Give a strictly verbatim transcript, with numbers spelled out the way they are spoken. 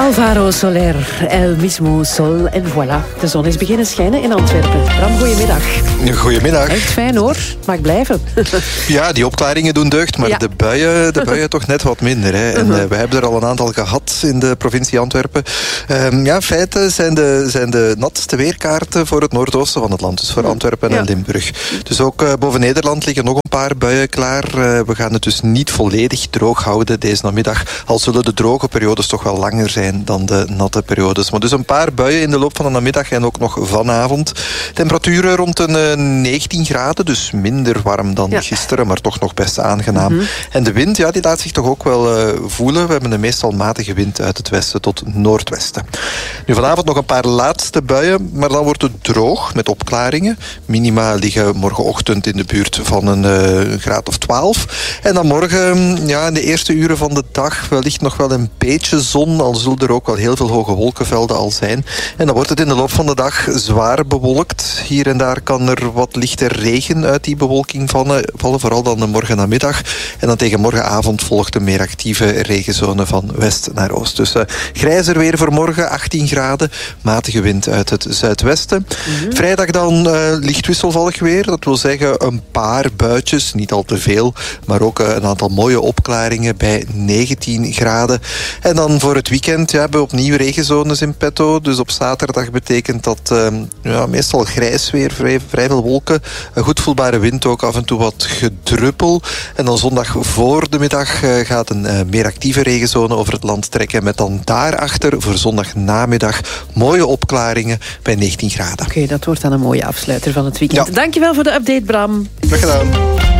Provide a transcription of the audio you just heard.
Alvaro Soler, El Mismo Sol. En voilà, de zon is beginnen schijnen in Antwerpen. Bram, goedemiddag. Goedemiddag. Echt fijn hoor, mag blijven. Ja, die opklaringen doen deugd, maar ja. de, buien, de buien toch net wat minder. Hè. En uh, we hebben er al een aantal gehad in de provincie Antwerpen. Um, ja, feiten zijn de, zijn de natste weerkaarten voor het noordoosten van het land. Dus voor Antwerpen en ja. Limburg. Dus ook uh, boven Nederland liggen nog een paar buien klaar. Uh, we gaan het dus niet volledig droog houden deze namiddag. Al zullen de droge periodes toch wel langer zijn dan de natte periodes. Maar dus een paar buien in de loop van de namiddag en ook nog vanavond. Temperaturen rond een uh, negentien graden, dus minder warm dan ja. gisteren, maar toch nog best aangenaam. Mm-hmm. En de wind, ja, die laat zich toch ook wel uh, voelen. We hebben een meestal matige wind uit het westen tot noordwesten. Nu vanavond nog een paar laatste buien, maar dan wordt het droog met opklaringen. Minima liggen morgenochtend in de buurt van een uh, graad of twaalf. En dan morgen, ja, in de eerste uren van de dag, wellicht nog wel een beetje zon, al zullen er ook wel heel veel hoge wolkenvelden al zijn. En dan wordt het in de loop van de dag zwaar bewolkt. Hier en daar kan er wat lichte regen uit die bewolking vallen, vallen vooral dan de morgennamiddag. En dan tegen morgenavond volgt een meer actieve regenzone van west naar oost. Dus uh, grijzer weer voor morgen, achttien graden, matige wind uit het zuidwesten. Mm-hmm. Vrijdag dan uh, licht wisselvallig weer, dat wil zeggen een paar buitjes, niet al te veel, maar ook uh, een aantal mooie opklaringen bij negentien graden. En dan voor het weekend ja, hebben we opnieuw regenzones in petto. Dus op zaterdag betekent dat uh, ja, meestal grijs weer, vrij, vrij veel wolken. Een goed voelbare wind ook, af en toe wat gedruppel. En dan zondag voor de middag uh, gaat een uh, meer actieve regenzone over het land trekken. Met dan daarachter voor zondag namiddag mooie opklaringen bij negentien graden. Oké, okay, dat wordt dan een mooie afsluiter van het weekend. Ja. Dankjewel voor de update, Bram. Graag gedaan.